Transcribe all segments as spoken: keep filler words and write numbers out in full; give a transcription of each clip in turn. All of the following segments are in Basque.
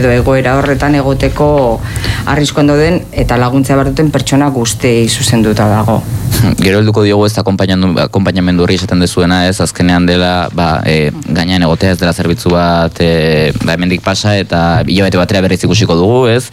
edo egoera horretan egoteko arriskoan dauden eta laguntza behar duten pertsona guztiei zuzenduta dago. Gero helduko diogu ez akonpainamendu hori esaten dezuena, ez azkenean dela ba, e, gainean egotea ez dela zerbitzu bat e, ba, hemendik pasa eta hilabete batera berriz ikusiko dugu, ez?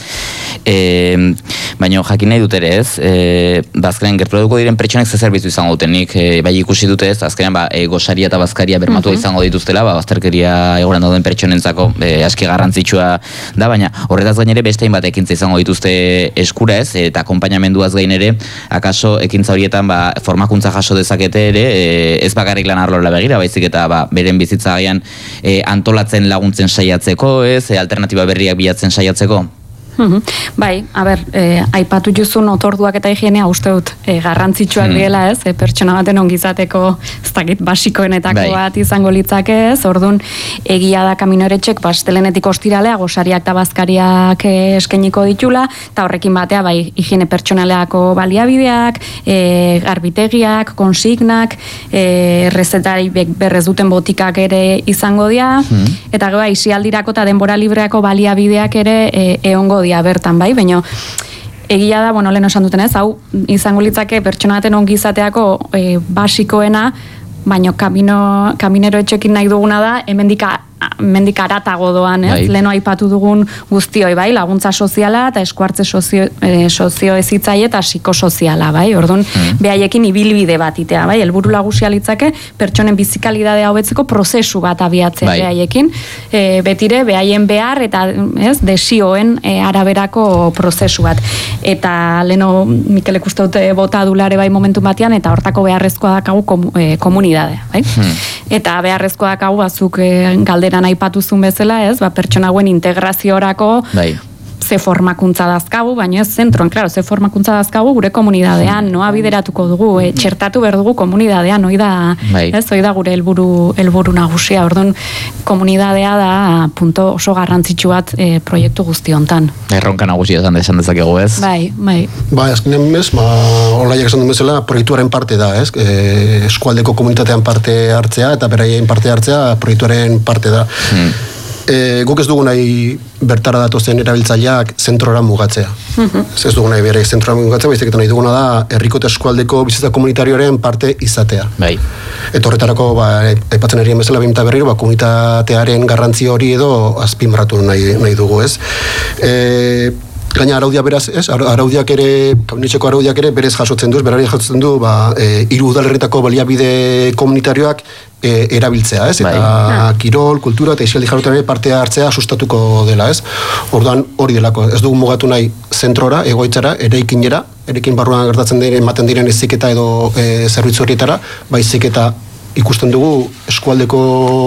E, baina jakin nahi dut ere, ez? E, ba, azkenean gerturatuko diren pertsonek ze zerbitzu izango dutenik, e, bai ikusi dute, ez? Azkenean ba, e, gosaria eta bazkaria bermatua uh-huh. izango dituztela, ba, bazterkeria egoran dauden pertsonentzako e, aski garrantzitsua da, baina horretaz gain ere beste hainbat ekintza izango dituzte eskura, ez? Eta akonpainamenduaz gain ere, akaso ekintza horietan ba, formakuntza jaso dezakete ere, e, ez bakarrik lan arlola begira, baizik eta ba, beren bizitza gaian e, antolatzen laguntzen saiatzeko, ez? E, alternatiba berriak bilatzen saiatzeko. Uhum. Bai, a ber, eh, aipatu juzun otorduak eta higienea uste dut eh, garrantzitsuak diela, ez? Eh, pertsona baten ongizateko ez dakit basikoenetako bai. bat izango litzake, ez? Ordun egia da kaminoretxek pastelenetik ostiralea gosariak eta bazkariak eh, eskainiko ditula, eta horrekin batea bai higiene pertsonaleako baliabideak, eh, garbitegiak, konsignak, eh, errezetari berrez duten botikak ere izango dira, hmm. eta gero aisialdirako eta denbora libreako baliabideak ere eh, egongo dira bertan bai, baina egia da, bueno, lehen osan duten ez, hau izango litzake pertsonaten ongizateako e, basikoena, baina kamino, kaminero etxekin nahi duguna da, hemendik mendik aratago doan, ez? Bai. Leno aipatu dugun guztioi, bai, laguntza soziala eta eskuartze sozio, e, sozio ezitzaile eta psikosoziala, bai, orduan, mm. behaiekin ibilbide bat itea, bai, helburu nagusia litzake pertsonen bizikalidadea hobetzeko prozesu bat abiatzea bai. behaiekin, e, betire, behaien behar eta, ez, desioen e, araberako prozesu bat. Eta leno Mikelek uste dute bota dulare bai momentu batean, eta hortako beharrezkoa dakagu kom, e, komunidadea, bai? Mm. Eta beharrezkoa dakagu bazuk e, galde eran aipatuzun bezala, ez, ba, pertsona hauen integraziorako bai. ze formakuntza dazkagu, baina ez zentroan, claro, ze formakuntza dazkagu gure komunidadean, noa bideratuko dugu, e, txertatu behar dugu komunidadean, hoi da, bai. ez, hoi da gure helburu helburu nagusia, orduan, komunidadea da punto oso garrantzitsu bat e, proiektu guzti hontan. Erronka nagusia esan desan dezakegu, ez? Bai, bai. Ba, azkenean bez, ba, olaiak esan duen bezala, proiektuaren parte da, ez? E, eskualdeko komunitatean parte hartzea, eta beraien parte hartzea, proiektuaren parte da. Hmm. E, guk ez dugu nahi bertara datozen erabiltzaileak zentrora mugatzea. Uh-huh. Ez dugu nahi bere zentrora mugatzea, baizik eta nahi duguna da herriko eta eskualdeko bizitza komunitarioaren parte izatea. Bai. Eta horretarako, ba, aipatzen erien bezala bimta berriro, ba, komunitatearen garrantzi hori edo azpimarratu nahi, nahi dugu, ez? E, Gaina araudia beraz, ez? Araudiak ere, kabinetxeko araudiak ere berez jasotzen du, berari jasotzen du, ba, e, hiru udalerritako baliabide komunitarioak e, erabiltzea, ez? Eta bai. kirol, kultura eta isialdi jarrutaren partea hartzea sustatuko dela, ez? Orduan hori delako, ez dugu mugatu nahi zentrora, egoitzara, eraikinera, erekin barruan gertatzen diren, ematen diren eziketa edo e, zerbitzu horietara, baizik eta ikusten dugu eskualdeko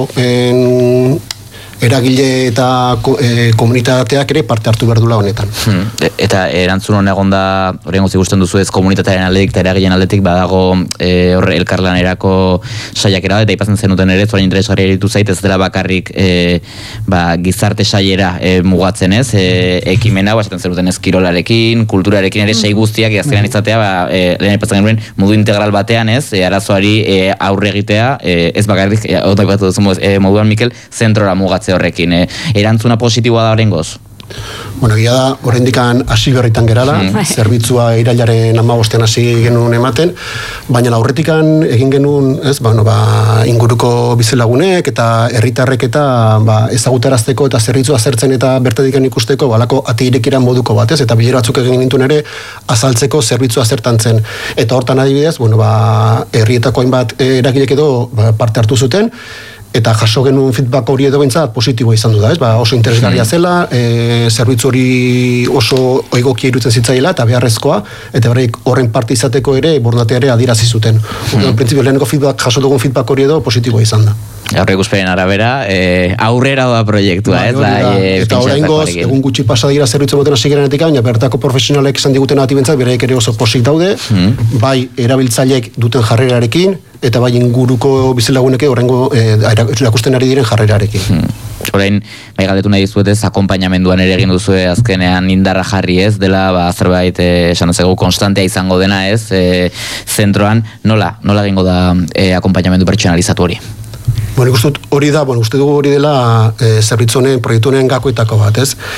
en, eragile eta e, komunitateak ere parte hartu behar dula honetan. Hmm. Eta erantzun honen egon da, horren gozik ikusten duzu ez komunitatearen aldetik eta eragileen aldetik badago e, horre elkarlanerako saiakera eta ipatzen zenuten ere, zorain interesgarri eritu zait, ez dela bakarrik e, ba, gizarte saiera e, mugatzen ez, e, ekimena, esaten zenuten ez kirolarekin, kulturarekin ere sei guztiak azkenean izatea, ba, e, lehen ipatzen genuen modu integral batean ez, e, arazoari e, aurre egitea, e, ez bakarrik, e, otak bat duzu e, moduan Mikel, zentrora mugatzea horrekin, eh? Erantzuna positiboa da horrengoz? Bueno, egia da, horrendikan hasi berritan gerala, mm. zerbitzua irailaren hamabostean hasi genuen ematen, baina aurretikan egin genuen, ez, bueno, ba, inguruko bizilagunek eta herritarrek eta ba, ezagutarazteko eta zerbitzua zertzen eta bertadikan ikusteko, balako ati irekiran moduko bat, ez, eta bilera batzuk egin nintuen ere azaltzeko zerbitzua zertan zen. Eta hortan adibidez, bueno, ba, herrietako hainbat eragilek edo ba, parte hartu zuten, eta jaso genuen feedback hori edo bintzat positiboa izan du da, ez? Ba, oso interesgarria zela, e, zerbitzu hori oso egokia irutzen zitzaiela eta beharrezkoa, eta bereik horren parte izateko ere borondatea ere adierazi zuten. Hmm. Printzipio leheneko feedback, jaso dugun feedback hori edo positiboa izan da. Aurre ikuspenen arabera, e, aurrera doa proiektua, ba, ez? Ba, e, eta oraingoz, egun gutxi pasa dira zerbitzu moten hasi gerenetik, baina bertako profesionalek izan diguten ati bentzat, bereik ere oso posik daude, hmm. bai erabiltzaileek duten jarrerarekin, eta bai inguruko bizilaguneke horrengo e, erakusten ari diren jarrerarekin. Hmm. Orain, bai galdetu nahi dizuetez, akonpainamenduan ere egin duzue azkenean indarra jarri ez, dela ba, zerbait e, esan duzegu konstantea izango dena ez, e, zentroan, nola, nola egingo da e, akonpainamendu pertsonalizatu hori? Bueno, ikusten hori da, bueno, uste dugu hori dela e, zerbitzu honen, proiektu honen gakoetako bat, ez?